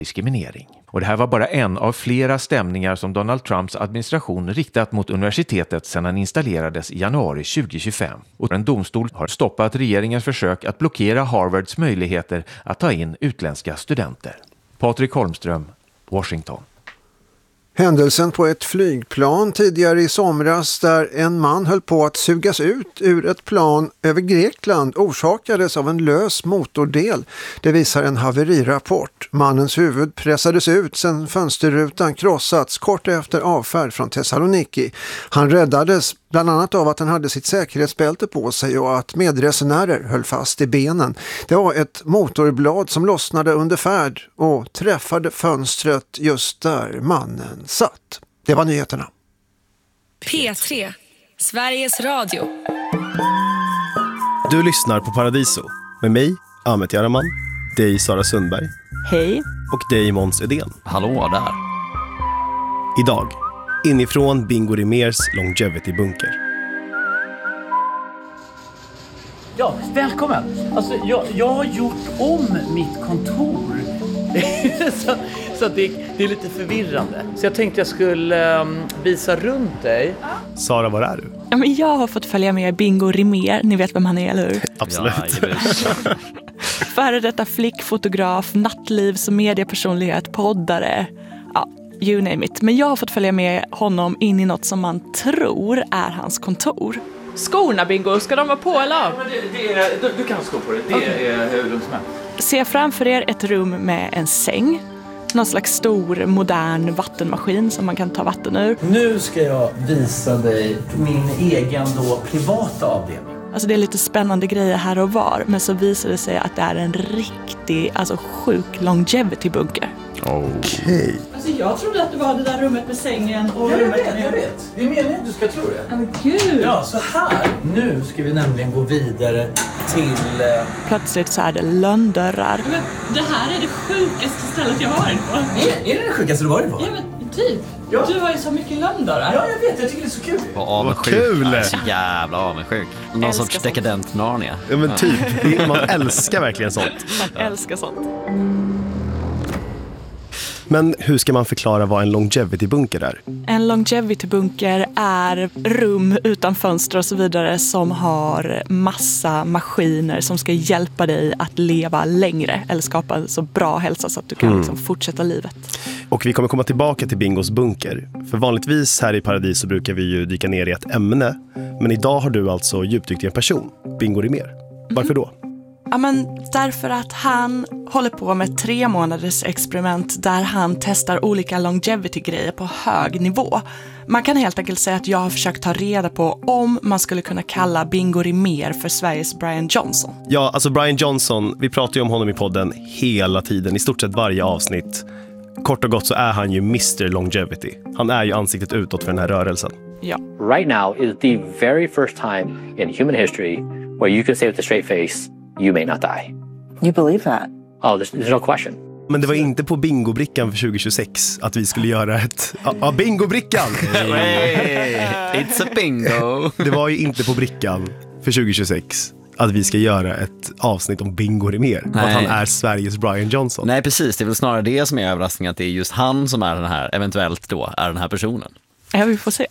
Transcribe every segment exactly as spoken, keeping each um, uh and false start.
diskriminering. Och det här var bara en av flera stämningar som Donald Trumps administration riktat mot universitetet sedan han installerades i januari tjugohundratjugofem. Och en domstol har stoppat regeringens försök att blockera Harvards möjligheter att ta in utländska studenter. Patrik Holmström, Washington. Händelsen på ett flygplan tidigare i somras där en man höll på att sugas ut ur ett plan över Grekland orsakades av en lös motordel. Det visar en haverirapport. Mannens huvud pressades ut sedan fönsterrutan krossats kort efter avfärd från Thessaloniki. Han räddades bland annat av att han hade sitt säkerhetsbälte på sig och att medresenärer höll fast i benen. Det var ett motorblad som lossnade under färd och träffade fönstret just där mannen satt. Det var nyheterna. P tre, Sveriges Radio. Du lyssnar på Paradiso med mig, Ahmet Jaraman, dig Sara Sundberg. Hej. Och dig Måns Edén. Hallå där. Idag, inifrån Bingo Rimérs Longevity-bunker. Ja, välkommen. Alltså, jag, jag har gjort om mitt kontor. så så det, det är lite förvirrande. Så jag tänkte jag skulle um, visa runt dig. Sara, var är du? Ja, men jag har fått följa med Bingo Rimér. Ni vet vem han är, eller hur? Absolut. Ja, Före detta flickfotograf, nattlivs- och mediepersonlighet, poddare. Ja, you name it. Men jag har fått följa med honom in i något som man tror är hans kontor. Skorna, Bingo, ska de vara på eller av? Men det, det är, du, du kan skå på det. Det okay. är huvudrumsmän. Se framför er ett rum med en säng. Någon slags stor, modern vattenmaskin som man kan ta vatten ur. Nu ska jag visa dig min egen då privata avdelning. Alltså det är lite spännande grejer här och var. Men så visar det sig att det är en riktig, alltså sjuk longevity-bunker. Okej. Okay. Alltså jag trodde att det var det där rummet med sängen och ja, jag rummet vet, med... jag vet. Det är meningen att du ska tro det. Ja, men gud. Ja, så här. Nu ska vi nämligen gå vidare till... Eh... Plötsligt så är det lönndörrar. Men det här är det sjukaste stället jag har varit på. Är, är det det sjukaste du varit på? Ja, men typ. Ja. Du har ju så mycket lönndörrar. Ja, jag vet. Jag tycker det är så kul. Vad avundsjuk. Kul. Ja, så jävla avundsjuk. Någon Älskar sorts sånt. dekadent Narnia. Ja, men typ. Man älskar verkligen sånt. Man älskar sånt. Men hur ska man förklara vad en longevity-bunker är? En longevity-bunker är rum utan fönster och så vidare som har massa maskiner som ska hjälpa dig att leva längre eller skapa så bra hälsa så att du kan mm. liksom fortsätta livet. Och vi kommer komma tillbaka till Bingos bunker. För vanligtvis här i Paradis så brukar vi ju dyka ner i ett ämne. Men idag har du alltså djupdykt i en person, Bingo Rimér. Varför då? Ja, men därför att han håller på med tre månaders experiment där han testar olika longevity-grejer på hög nivå. Man kan helt enkelt säga att jag har försökt ta reda på om man skulle kunna kalla Bingo Rimér för Sveriges Brian Johnson. Ja, alltså Brian Johnson, vi pratar ju om honom i podden hela tiden, i stort sett varje avsnitt. Kort och gott så är han ju mister Longevity. Han är ju ansiktet utåt för den här rörelsen. Ja. Right now is the very first time in human history where you can say with a straight face, you may not die. You believe that? Oh, there's, there's no question. Men det var inte på bingobrickan för tjugohundratjugosex att vi skulle göra ett... Ja, ah, bingobrickan! Hey, it's a bingo! Det var ju inte på brickan för tjugohundratjugosex att vi ska göra ett avsnitt om Bingo Rimér. Och att han är Sveriges Brian Johnson. Nej, precis. Det är väl snarare det som är överraskningen, att det är just han som är den här, eventuellt då, är den här personen. Ja, vi får se.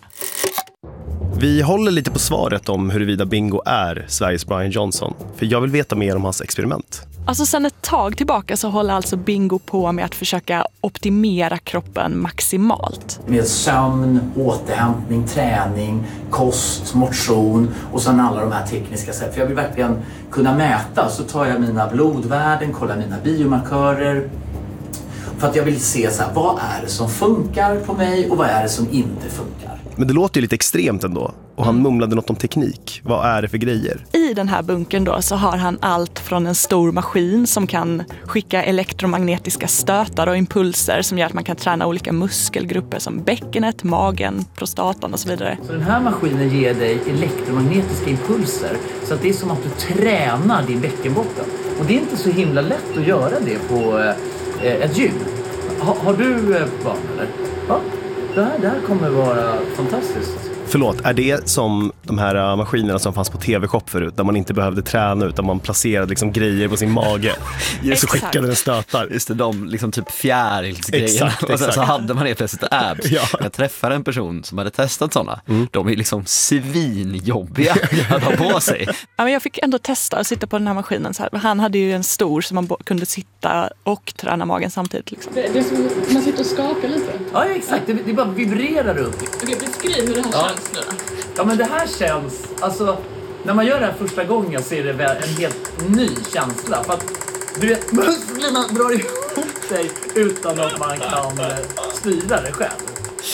Vi håller lite på svaret om huruvida Bingo är Sveriges Brian Johnson. För jag vill veta mer om hans experiment. Alltså sedan ett tag tillbaka så håller alltså Bingo på med att försöka optimera kroppen maximalt. Med sömn, återhämtning, träning, kost, motion och sen alla de här tekniska sätt. För jag vill verkligen kunna mäta, så tar jag mina blodvärden, kollar mina biomarkörer. För att jag vill se så här, vad är det som funkar på mig och vad är det som inte funkar. Men det låter ju lite extremt ändå. Och han mumlade något om teknik. Vad är det för grejer? I den här bunkern då så har han allt från en stor maskin som kan skicka elektromagnetiska stötar och impulser som gör att man kan träna olika muskelgrupper som bäckenet, magen, prostatan och så vidare. Så den här maskinen ger dig elektromagnetiska impulser så att det är som att du tränar din bäckenbotten. Och det är inte så himla lätt att göra det på eh, ett gym. Ha, har du eh, barn eller? Ja, det här, det här kommer vara fantastiskt. Förlåt, är det som de här uh, maskinerna som fanns på tv-shop förut, där man inte behövde träna utan man placerade liksom grejer på sin mage. Så skickade den stötar. Just det, de liksom typ fjärilsgrejer. Exakt, och sen exakt. så hade man helt plötsligt abs. Ja. Jag träffade en person som hade testat sådana. Mm. De är liksom svinjobbiga att ha på sig. Ja, men jag fick ändå testa att sitta på den här maskinen. Så här. Han hade ju en stor så man bo- kunde sitta och träna magen samtidigt. Liksom. Det, det är som man sitter och skakar lite. Ja, exakt. Det, det bara vibrerar upp. Okej, beskriv hur det här Ja. känns nu då. Ja, men det här känns... Alltså, när man gör det här första gången så är det väl en helt ny känsla. För att, du vet, musklerna drar ihop sig utan att man kan eh, styra det själv.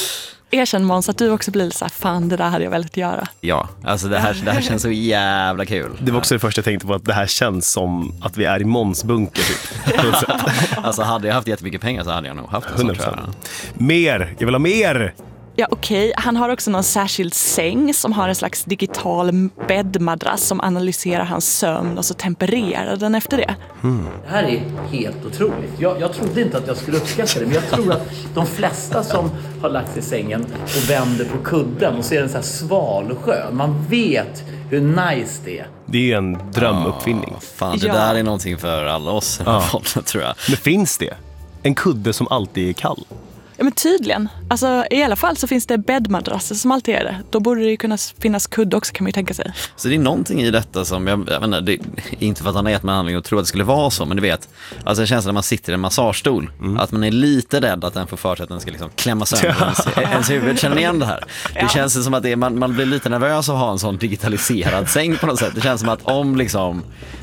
Erkänn Måns att du också blir så här, fan det där hade jag velat göra. Ja, alltså det här, det här känns så jävla kul. Det var också det första jag tänkte på, att det här känns som att vi är i Måns bunker typ. Alltså hade jag haft jättemycket pengar så hade jag nog haft det. hundra procent. Mer, jag vill ha mer! Ja, okej. Han har också någon särskild säng som har en slags digital bäddmadrass som analyserar hans sömn och så tempererar den efter det. Mm. Det här är helt otroligt. Jag, jag trodde inte att jag skulle uppskatta det, men jag tror att de flesta som har lagt sig i sängen och vänder på kudden och ser en så här sval och skön, man vet hur nice det är. Det är en drömuppfinning. Oh, fan, det Ja. där är någonting för alla oss i den här podden, tror jag. Men finns det? En kudde som alltid är kall? Ja, men tydligen. Alltså, i alla fall så finns det bäddmadrasser som alltid är det. Då borde det ju kunna finnas kudde också, kan man ju tänka sig. Så det är någonting i detta som, jag, jag menar, det är inte för att han har gett mig anledning att tro att det skulle vara så, men du vet, alltså det känns när man sitter i en massagestol, mm. att man är lite rädd att den får för sig att den ska liksom klämma sönder ens, ens huvud. Känner ni igen det här? Det Ja. känns som att det är, man, man blir lite nervös att ha en sån digitaliserad säng på något sätt. Det känns som att om liksom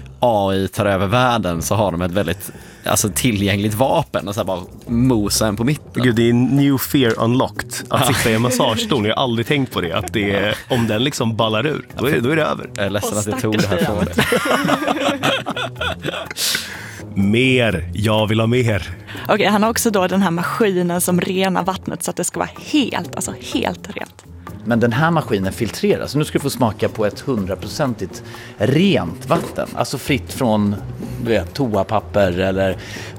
A I tar över världen så har de ett väldigt alltså, tillgängligt vapen och så här bara mosa en på mitten. Gud, det är new fear unlocked. Att sitta i en massagestol, jag har aldrig tänkt på det. Att det är, om den liksom ballar ur, då är, då är det över. Jag är ledsen Och att jag tog det här från dig. Mer, jag vill ha mer. Okej, han har också då den här maskinen som renar vattnet så att det ska vara helt, alltså helt rent. Men den här maskinen filtrerar, så nu ska du få smaka på ett hundraprocentigt rent vatten. Alltså fritt från du vet, toapapper eller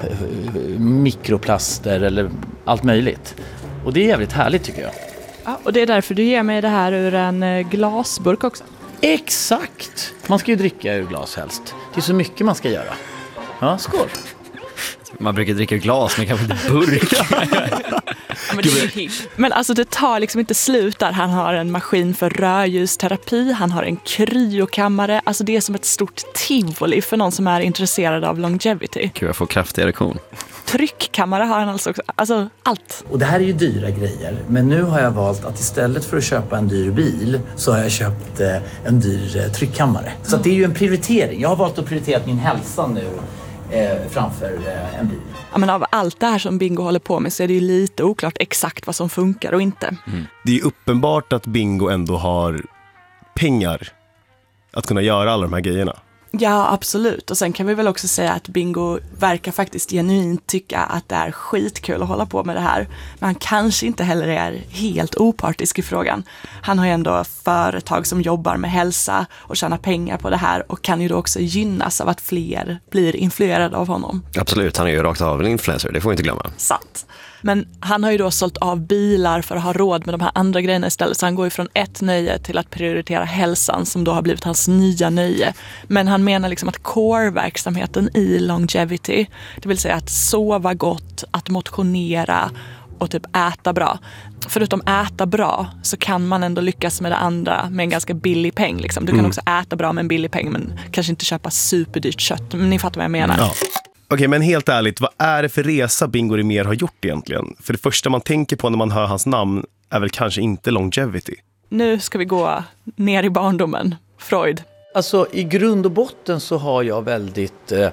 mikroplaster eller allt möjligt. Och det är jävligt härligt tycker jag. Ja, och det är därför du ger mig det här ur en glasburk också. Exakt! Man ska ju dricka ur glas helst. Det är så mycket man ska göra. Ja, skål! Man brukar dricka ur glas, men kanske inte burk. Ja, men, det är hip. Men alltså det tar liksom inte slut där. Han har en maskin för rörljusterapi, han har en kryokammare. Alltså det är som ett stort tivoli för någon som är intresserad av longevity. Gud, jag får kraftig erektion. Tryckkammare har han alltså också. Alltså allt. Och det här är ju dyra grejer. Men nu har jag valt att istället för att köpa en dyr bil så har jag köpt eh, en dyr eh, tryckkammare. Så att det är ju en prioritering. Jag har valt att prioritera min hälsa nu eh, framför eh, en bil. Ja, men av allt det här som Bingo håller på med så är det ju lite oklart exakt vad som funkar och inte. Mm. Det är ju uppenbart att Bingo ändå har pengar att kunna göra alla de här grejerna. Ja, absolut. Och sen kan vi väl också säga att Bingo verkar faktiskt genuint tycka att det är skitkul att hålla på med det här. Men han kanske inte heller är helt opartisk i frågan. Han har ju ändå företag som jobbar med hälsa och tjänar pengar på det här och kan ju då också gynnas av att fler blir influerade av honom. Absolut, han är ju rakt av en influencer, det får vi inte glömma. Sant. Men han har ju då sålt av bilar för att ha råd med de här andra grejerna istället. Så han går ju från ett nöje till att prioritera hälsan som då har blivit hans nya nöje. Men han menar liksom att core-verksamheten i longevity, det vill säga att sova gott, att motionera och typ äta bra. Förutom äta bra så kan man ändå lyckas med det andra med en ganska billig peng. Liksom. Du kan mm. också äta bra med en billig peng men kanske inte köpa superdyrt kött. Men ni fattar vad jag menar. Ja. Okej, men helt ärligt, vad är det för resa Bingo Rimér har gjort egentligen? För det första man tänker på när man hör hans namn är väl kanske inte longevity. Nu ska vi gå ner i barndomen. Freud. Alltså i grund och botten så har jag väldigt eh,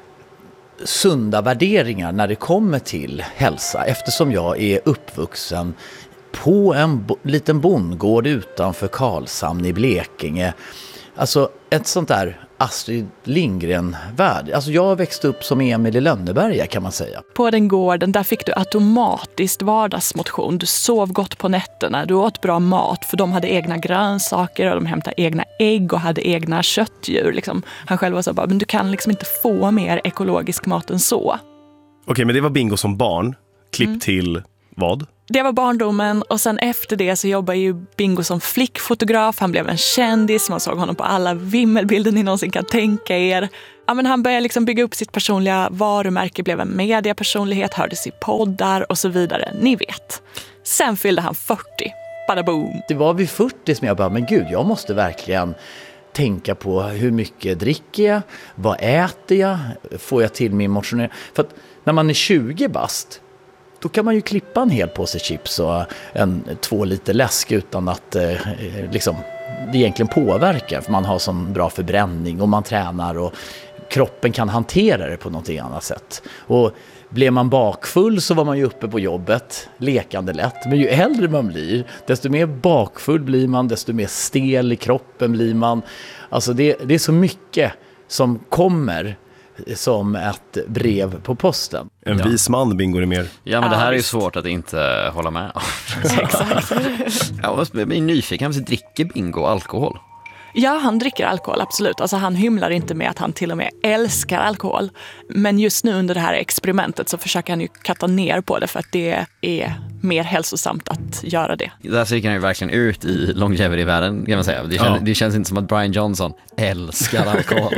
sunda värderingar när det kommer till hälsa. Eftersom jag är uppvuxen på en bo- liten bondgård utanför Karlshamn i Blekinge. Alltså ett sånt där Astrid Lindgren-värld. Alltså jag växte upp som Emil i Lönneberga kan man säga. På den gården där fick du automatiskt vardagsmotion. Du sov gott på nätterna. Du åt bra mat för de hade egna grönsaker och de hämtade egna ägg och hade egna köttdjur. Liksom. Han själv var så bara, men du kan liksom inte få mer ekologisk mat än så. Okej, men det var Bingo som barn. Klipp mm. till vad? Det var barndomen och sen efter det så jobbar ju Bingo som flickfotograf. Han blev en kändis, man såg honom på alla vimmelbilder ni någonsin kan tänka er. Ja, men han började liksom bygga upp sitt personliga varumärke, blev en mediapersonlighet, hördes i poddar och så vidare. Ni vet. Sen fyllde han fyrtio. Bada boom. Det var vid fyrtio som jag bara, men gud, jag måste verkligen tänka på hur mycket dricker jag, vad äter jag, får jag till min motionering. För att när man är tjugo bast, då kan man ju klippa en hel påse chips och en, två liter läsk utan att eh, liksom, det egentligen påverkar. För man har sån bra förbränning och man tränar och kroppen kan hantera det på något annat sätt. Och blev man bakfull så var man ju uppe på jobbet, lekande lätt. Men ju äldre man blir, desto mer bakfull blir man, desto mer stel i kroppen blir man. Alltså det, det är så mycket som kommer som ett brev på posten. En ja. vis man, Bingo, är mer. Ja, men det här ja, är ju visst. svårt att inte hålla med. Exakt. Jag är nyfiken, han dricker Bingo alkohol. Ja, han dricker alkohol, absolut. Alltså han hymlar inte med att han till och med älskar alkohol. Men just nu under det här experimentet så försöker han ju katta ner på det för att det är mer hälsosamt att göra det. Där så gick han ju verkligen ut i longevity-världen, kan man säga. Det känns, ja. det känns inte som att Brian Johnson älskar alkohol.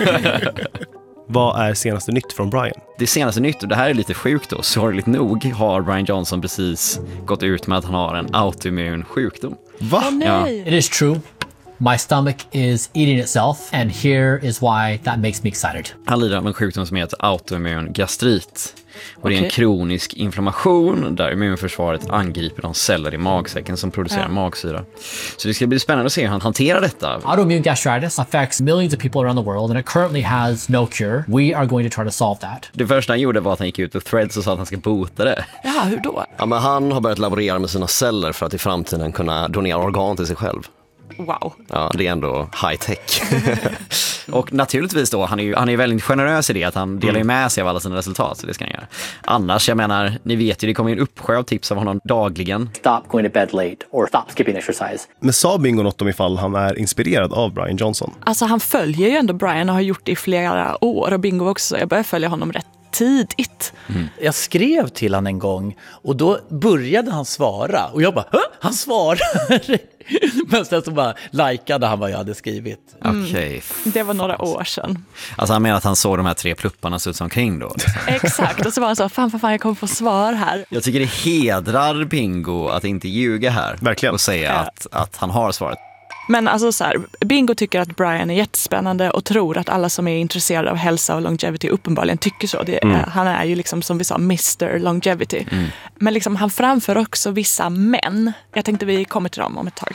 Vad är senaste nytt från Brian? Det senaste nytt, och det här är lite sjukt då, sorgligt nog har Brian Johnson precis gått ut med att han har en autoimmun sjukdom. Va? Oh, nej. It is true. My stomach is eating itself, and here is why that makes me excited. Han lider av en sjukdom som heter autoimmun gastrit. Och det är en Okay. kronisk inflammation där immunförsvaret angriper de celler i magsäcken som producerar Ja. magsyra. Så det ska bli spännande att se hur han hanterar detta. Autoimmune gastritis affects millions of people around the world, and it currently has no cure. We are going to try to solve that. Det första han gjorde var att han gick ut på Threads och sa att han ska bota det. Ja, hur då? Ja, men han har börjat laborera med sina celler för att i framtiden kunna donera organ till sig själv. Wow. Ja, det är ändå high tech. Och naturligtvis då, han är ju han är väldigt generös i det att han delar ju med sig av alla sina resultat, så det ska han göra. Annars, jag menar, ni vet ju, det kommer ju en uppsjö av tips av honom dagligen. Stop going to bed late or stop skipping exercise. Men sa Bingo något om ifall han är inspirerad av Brian Johnson? Alltså han följer ju ändå Brian och har gjort det i flera år. Och Bingo också. Jag började följa honom rätt tidigt. Mm. Jag skrev till han en gång och då började han svara. Och jag bara, Hå? Han svarar! Men sen så bara likade han vad jag hade skrivit. Mm. Okej. Det var några år sedan. Alltså han menar att han såg de här tre plupparna se ut som kring då. Liksom. Exakt, och så var han så, fan, fan, fan, jag kommer få svar här. Jag tycker det hedrar Bingo att inte ljuga här. Verkligen. Och säga Ja. att, att han har svaret. Men alltså så här, Bingo tycker att Brian är jättespännande och tror att alla som är intresserade av hälsa och longevity uppenbarligen tycker så. Det, mm. Han är ju liksom, som vi sa, mister Longevity. Mm. Men liksom, han framför också vissa män. Jag tänkte vi kommer till dem om ett tag.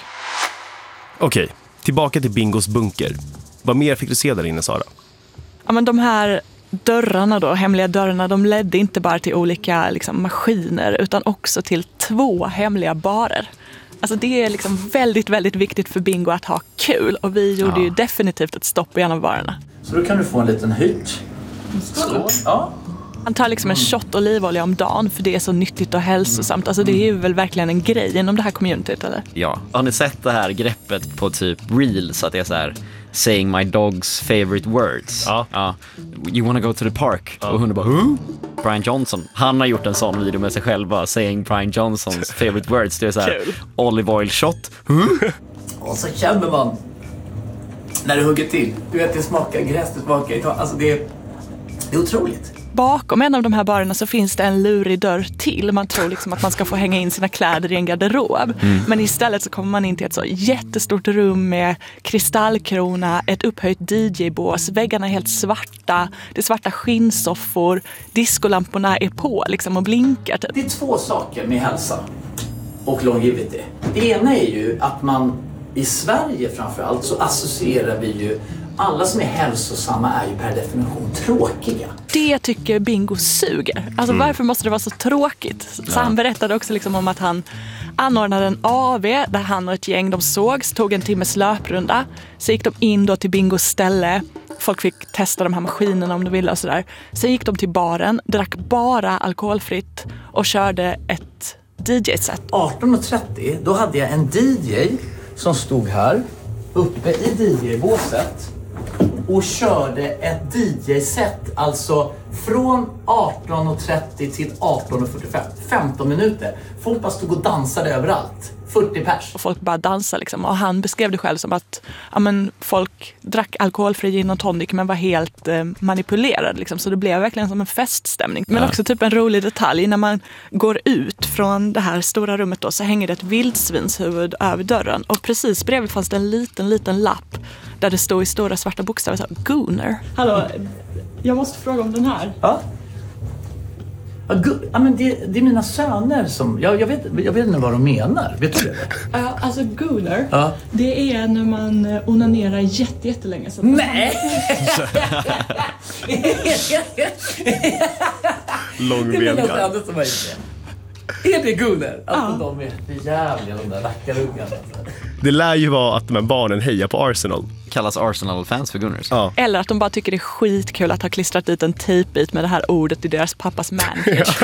Okej, tillbaka till Bingos bunker. Vad mer fick du se där inne, Sara? Ja, men de här dörrarna då, hemliga dörrarna, de ledde inte bara till olika liksom, maskiner utan också till två hemliga barer. Alltså det är liksom väldigt, väldigt viktigt för Bingo att ha kul. Och vi gjorde ja. ju definitivt ett stopp i en av barerna. Så då kan du få en liten hytt. Ja. Han tar liksom en shot olivolja om dagen för det är så nyttigt och hälsosamt. Alltså det är ju väl verkligen en grej inom det här communityt, eller? Ja. Har ni sett det här greppet på typ Reels? Att det är så här, saying my dog's favorite words. Ja. ja. You wanna go to the park? Ja. Och hunden bara, huh? Brian Johnson, han har gjort en sån video med sig själv bara, saying Brian Johnsons favorite words. Det är så här, olive oil shot. Huh? Och så känner man när det hugger till. Du vet, det smakar gräs, det smakar, alltså det är, det är otroligt. Bakom en av de här barerna så finns det en lurig dörr till. Man tror liksom att man ska få hänga in sina kläder i en garderob. Mm. Men istället så kommer man in till ett så jättestort rum med kristallkrona, ett upphöjt D J-bås, väggarna är helt svarta, det är svarta skinnsoffor, diskolamporna är på liksom och blinkar. Typ. Det är två saker med hälsa och longevity. Det ena är ju att man i Sverige framförallt så associerar vi ju alla som är hälsosamma är ju per definition tråkiga. Det tycker Bingo suger. Alltså mm. varför måste det vara så tråkigt? Så ja. Han berättade också liksom om att han anordnade en A V där han och ett gäng de sågs, tog en timmes löprunda. Så gick de in då till Bingos ställe. Folk fick testa de här maskinerna om de ville och sådär. Sen gick de till baren, drack bara alkoholfritt och körde ett D J-set. arton och trettio, då hade jag en D J som stod här uppe i D J-båset och körde ett D J-set, alltså Från arton och trettio till arton och fyrtiofem. femton minuter. Folk bara stod och dansade överallt. fyrtio pers. Och folk bara dansade liksom. Och han beskrev det själv som att ja, men folk drack alkoholfri gin och tonic men var helt eh, manipulerade liksom. Så det blev verkligen som en feststämning. Men ja. Också typ en rolig detalj. När man går ut från det här stora rummet då, så hänger det ett vildsvinshuvud över dörren. Och precis bredvid fanns det en liten, liten lapp där det stod i stora svarta bokstäver så här, Gooner. Hallå, jag måste fråga om den här. Ja. Ja, gu- ja men det, det är mina söner som... Jag, jag, vet, jag vet inte vad de menar. Vet du det? Uh, alltså Gooner, ja. Det är när man uh, onanerar jätte, jättelänge. Så Nej! Lång det är mina vega. söner som har gjort det. Är det Gooner? Alltså ja. De är jävliga, de där rackarungarna. Det lär ju vara att de här barnen hejar på Arsenal. Kallas Arsenal-fans för Gunners. Ja. Eller att de bara tycker det är skitkul att ha klistrat dit en tejpbit med det här ordet i deras pappas mancage.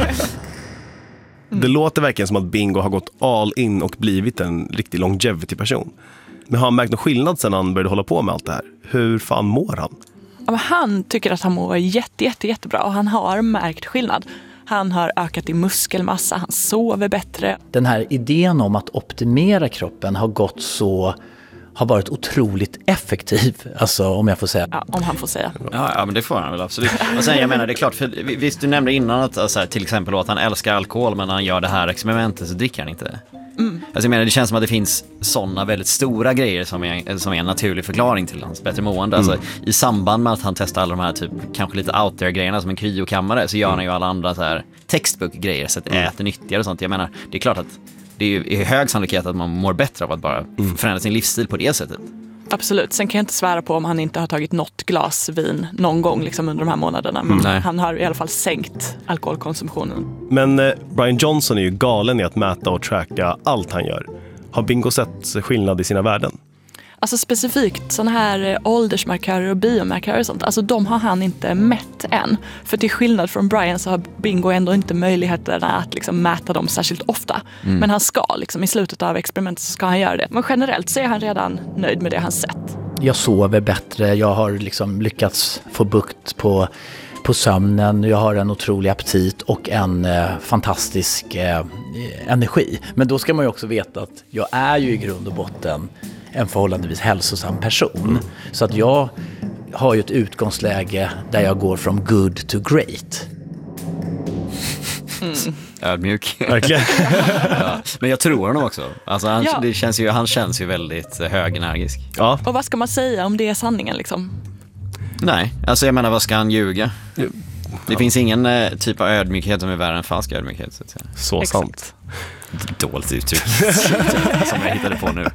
Det låter verkligen som att Bingo har gått all in och blivit en riktig longevity-person. Men har han märkt någon skillnad sedan han började hålla på med allt det här? Hur fan mår han? Ja, men han tycker att han mår jätte, jätte, jättebra och han har märkt skillnad. Han har ökat i muskelmassa, han sover bättre. Den här idén om att optimera kroppen har gått så... har varit otroligt effektiv, alltså om jag får säga. Ja, om han får säga. Ja, ja men det får han väl absolut. Och sen jag menar, det är klart, för visst du nämnde innan att alltså, till exempel att han älskar alkohol men när han gör det här experimentet så dricker han inte. Mm. Alltså jag menar, det känns som att det finns sådana väldigt stora grejer som är, som är en naturlig förklaring till hans bättre mående. Mm. Alltså, i samband med att han testar alla de här typ, kanske lite out there grejerna som en kryokammare så gör mm. han ju alla andra så här textbook-grejer så att mm. äter nyttigare och sånt. Jag menar, det är klart att det är ju hög sannolikhet att man mår bättre av att bara mm. förändra sin livsstil på det sättet. Absolut. Sen kan jag inte svära på om han inte har tagit något glas vin någon gång liksom under de här månaderna. Men mm. han har i alla fall sänkt alkoholkonsumtionen. Men eh, Brian Johnson är ju galen i att mäta och tracka allt han gör. Har Bingo sett skillnad i sina värden? Alltså specifikt sådana här åldersmarkörer och biomarkörer och sånt. Alltså de har han inte mätt än. För till skillnad från Brian så har Bingo ändå inte möjligheterna att liksom mäta dem särskilt ofta. Mm. Men han ska liksom i slutet av experimentet så ska han göra det. Men generellt så är han redan nöjd med det han sett. Jag sover bättre, jag har liksom lyckats få bukt på, på sömnen. Jag har en otrolig aptit och en eh, fantastisk eh, energi. Men då ska man ju också veta att jag är ju i grund och botten en förhållandevis hälsosam person. Så att jag har ju ett utgångsläge där jag går från good to great. Mm. Ödmjuk. Verkligen. Ja. Men jag tror honom också. Alltså han, ja. det känns ju, han känns ju väldigt högenergisk. Ja. Och vad ska man säga om det är sanningen liksom? Nej, alltså jag menar, vad ska han ljuga? Det ja. finns ingen eh, typ av ödmjukhet som är värre än falsk ödmjukhet. Så, att säga. Så sant. Dåligt uttryck som jag hittade på nu.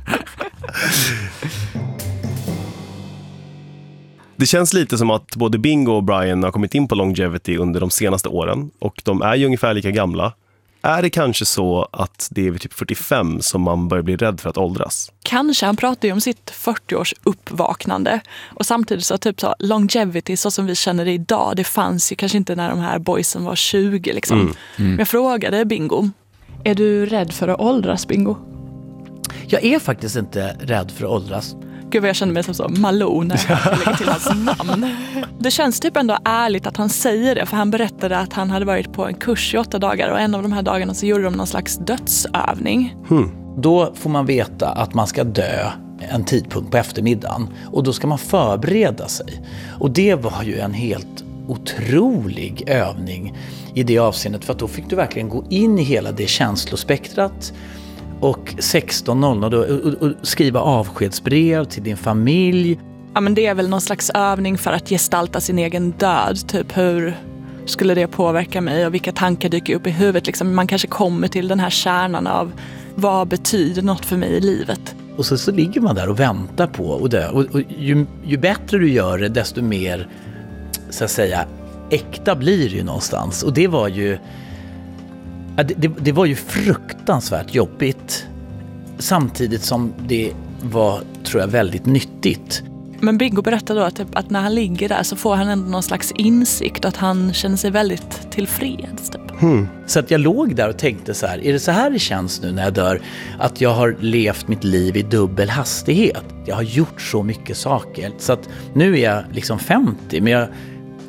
Det känns lite som att både Bingo och Brian har kommit in på longevity under de senaste åren och de är ju ungefär lika gamla. Är det kanske så att det är vid typ fyrtiofem som man börjar bli rädd för att åldras? Kanske, han pratar ju om sitt fyrtio-års uppvaknande. Och samtidigt så typ så longevity så som vi känner det idag, det fanns ju kanske inte när de här boysen var tjugo liksom. Mm. Mm. Jag frågade Bingo, är du rädd för att åldras, Bingo? Jag är faktiskt inte rädd för att åldras. Gud vad jag känner mig som så Malone när jag lägger till hans namn. Det känns typ ändå ärligt att han säger det. För han berättade att han hade varit på en kurs i åtta dagar. Och en av de här dagarna så gjorde de någon slags dödsövning. Hmm. Då får man veta att man ska dö en tidpunkt på eftermiddagen. Och då ska man förbereda sig. Och det var ju en helt otrolig övning i det avseendet. För att då fick du verkligen gå in i hela det känslospektrat. Och sexton noll noll och, och, och skriva avskedsbrev till din familj. Ja, men det är väl någon slags övning för att gestalta sin egen död. Typ hur skulle det påverka mig och vilka tankar dyker upp i huvudet. Liksom, man kanske kommer till den här kärnan av vad betyder något för mig i livet. Och så, så ligger man där och väntar på och dö. Och, och ju, ju bättre du gör det, desto mer så att säga äkta blir det ju någonstans. Och det var ju... Det, det, det var ju fruktansvärt jobbigt samtidigt som det var, tror jag, väldigt nyttigt. Men Bingo berättade då att, typ, att när han ligger där så får han ändå någon slags insikt att han känner sig väldigt tillfreds. Typ. Hmm. Så att jag låg där och tänkte så här, är det så här det känns nu när jag dör? Att jag har levt mitt liv i dubbel hastighet. Jag har gjort så mycket saker. Så att nu är jag liksom femtio, men jag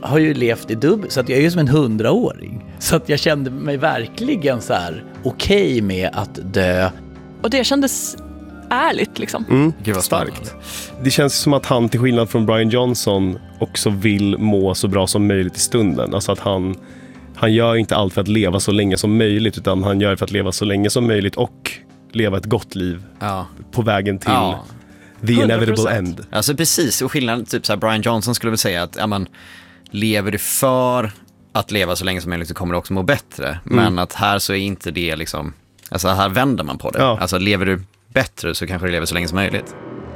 har ju levt i dubb, så att jag är ju som en hundraåring. Så att jag kände mig verkligen så här okej okay med att dö. Och det kändes ärligt liksom. Mm, Gud vad starkt. Det känns som att han till skillnad från Brian Johnson också vill må så bra som möjligt i stunden. Alltså att han, han gör inte allt för att leva så länge som möjligt, utan han gör för att leva så länge som möjligt och leva ett gott liv ja. på vägen till ja. the inevitable end. Alltså precis, och skillnaden typ så här, Brian Johnson skulle väl säga att ja, man, lever du för att leva så länge som möjligt så kommer du också må bättre. Mm. Men att här så är inte det liksom, alltså här vänder man på det. Ja. Alltså lever du bättre så kanske du lever så länge som möjligt.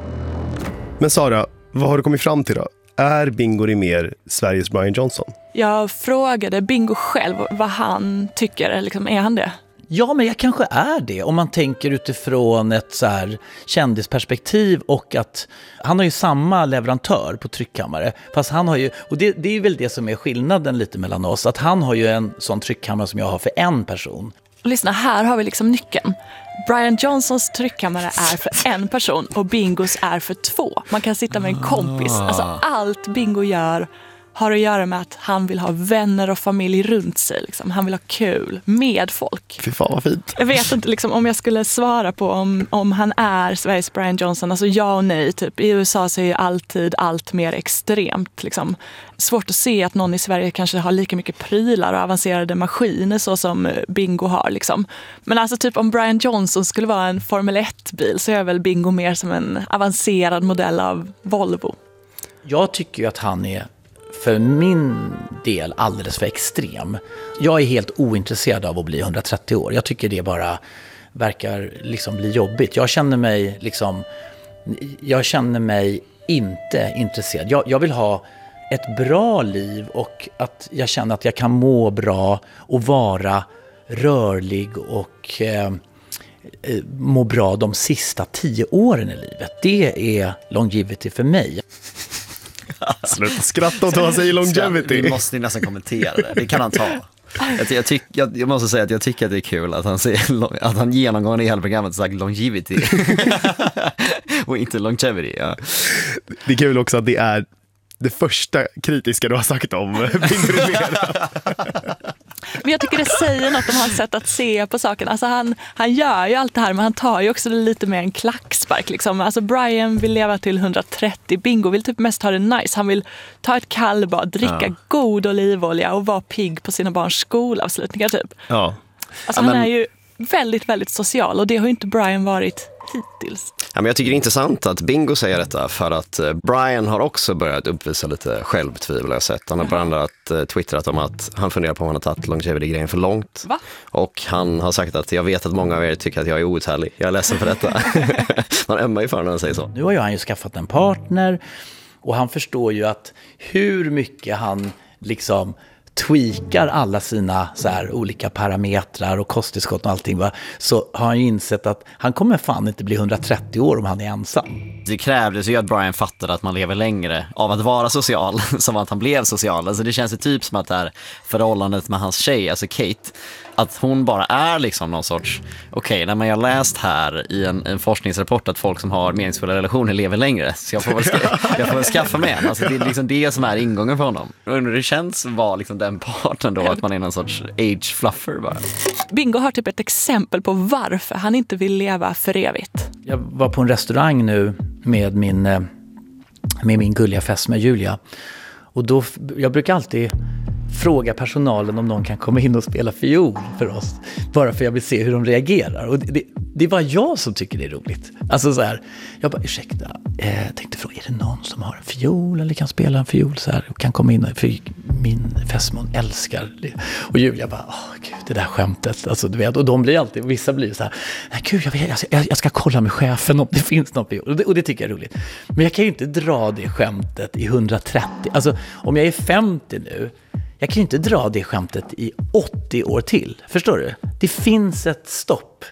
Men Sara, vad har du kommit fram till då? Är Bingo Rimér Sveriges Brian Johnson? Jag frågade Bingo själv vad han tycker, liksom, är han det? Ja, men jag kanske är det om man tänker utifrån ett så här kändisperspektiv, och att han har ju samma leverantör på tryckkammare, fast han har ju, och det, det är väl det som är skillnaden lite mellan oss, att han har ju en sån tryckkammare som jag har för en person. Och lyssna, här har vi liksom nyckeln. Brian Johnsons tryckkammare är för en person och Bingos är för två. Man kan sitta med en kompis. Alltså allt Bingo gör har att göra med att han vill ha vänner och familj runt sig. Liksom. Han vill ha kul med folk. Fy fan vad fint. Jag vet inte liksom, om jag skulle svara på om, om han är Sveriges Brian Johnson. Alltså ja och nej. Typ. I U S A så är ju alltid allt mer extremt. Liksom. Svårt att se att någon i Sverige kanske har lika mycket prylar och avancerade maskiner så som Bingo har. Liksom. Men alltså typ om Brian Johnson skulle vara en Formel ett-bil så är väl Bingo mer som en avancerad modell av Volvo. Jag tycker ju att han är för min del alldeles för extrem. Jag är helt ointresserad av att bli hundratrettio år. Jag tycker det bara verkar liksom bli jobbigt. Jag känner mig liksom, jag känner mig inte intresserad. Jag, jag vill ha ett bra liv och att jag känner att jag kan må bra och vara rörlig och eh, må bra de sista tio åren i livet. Det är longevity för mig. Sluta skratta åt vad han säger longevity. Vi måste nästan kommentera det. Det kan han ta. Jag, jag, tyck, jag, jag måste säga att jag tycker att det är kul att han, säger, att han genomgående i hela programmet sagt longevity. Och inte longevity. Ja. Det är kul också att det är det första kritiska du har sagt om Bingo Rimér. Men jag tycker det säger något om hans sätt att se på saken. Alltså han, han gör ju allt det här, men han tar ju också det lite med en klackspark. Liksom. Alltså Brian vill leva till hundratrettio. Bingo vill typ mest ha det nice. Han vill ta ett kallbad, dricka ja. god olivolja och vara pigg på sina barns skolavslutningar typ. Ja. Alltså ja, han men... är ju väldigt, väldigt social och det har ju inte Brian varit hittills. Ja, men jag tycker det är intressant att Bingo säger detta, för att Brian har också börjat uppvisa lite självtvivel, jag sett. Han har börjat twittrat om att han funderar på om han har tagit longevity-grejen för långt. Va? Och han har sagt att jag vet att många av er tycker att jag är outhärdlig. Jag är ledsen för detta. Man ömmar ju för när han säger så. Nu har ju han ju skaffat en partner och han förstår ju att hur mycket han liksom tweakar alla sina så här olika parametrar och kosttillskott och allting, va? Så har han ju insett att han kommer fan inte bli hundratrettio år om han är ensam. Det krävdes ju att Brian fattade att man lever längre av att vara social som att han blev social. Alltså det känns ju typ som att det här förhållandet med hans tjej, alltså Kate, att hon bara är liksom någon sorts, okej, okay, när jag har läst här i en, en forskningsrapport att folk som har meningsfulla relationer lever längre, så jag får väl, ska, jag får väl skaffa med en. Alltså det är liksom det som är ingången för honom. Och det känns vara liksom den parten då, att man är någon sorts age fluffer bara. Bingo har typ ett exempel på varför han inte vill leva för evigt. Jag var på en restaurang nu med min, med min gulliga fästmö Julia. Och då, jag brukar alltid fråga personalen om någon kan komma in och spela fiol för oss. Bara för jag vill se hur de reagerar. Och det, det är bara jag som tycker det är roligt. Alltså så här, jag bara, ursäkta, eh, jag tänkte fråga, är det någon som har en fiol eller kan spela en fiol så här och kan komma in? För min fästmon älskar det. Och Julia bara, åh gud, det där skämtet. Alltså, du vet, och de blir alltid, vissa blir så här, nej gud, jag, vet, jag, jag ska kolla med chefen om det finns någon fiol. Och det, och det tycker jag är roligt. Men jag kan ju inte dra det skämtet i hundratrettio. Alltså, om jag är femtio nu, jag kan ju inte dra det skämtet i åttio år till. Förstår du? Det finns ett stopp.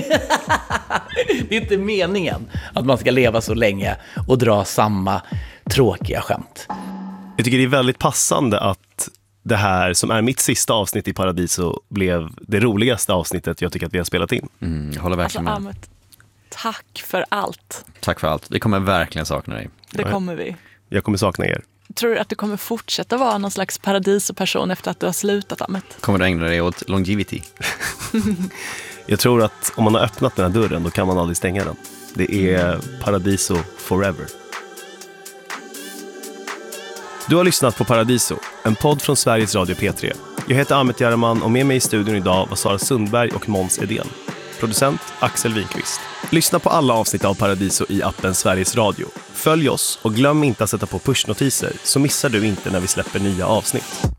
Det är inte meningen att man ska leva så länge och dra samma tråkiga skämt. Jag tycker det är väldigt passande att det här som är mitt sista avsnitt i Paradiso blev det roligaste avsnittet jag tycker att vi har spelat in. Mm, jag håller verkligen alltså, med. Ahmet, tack för allt. Tack för allt. Vi kommer verkligen sakna dig. Det kommer vi. Jag kommer sakna er. Tror du att du kommer fortsätta vara någon slags paradisoperson efter att du har slutat, Ahmet? Kommer du ägna dig åt longevity? Jag tror att om man har öppnat den här dörren, då kan man aldrig stänga den. Det är Paradiso forever. Du har lyssnat på Paradiso, en podd från Sveriges Radio P tre. Jag heter Ahmet Järman och med mig i studion idag var Sara Sundberg och Måns Edén. Producent Axel Wikvist. Lyssna på alla avsnitt av Paradiso i appen Sveriges Radio. Följ oss och glöm inte att sätta på pushnotiser så missar du inte när vi släpper nya avsnitt.